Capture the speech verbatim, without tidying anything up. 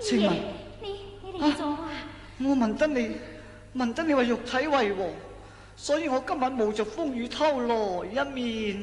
青文， 你你嚟咗啊？ 我問得你，問得你話肉體為和，所以我今晚冒着風雨偷來一面。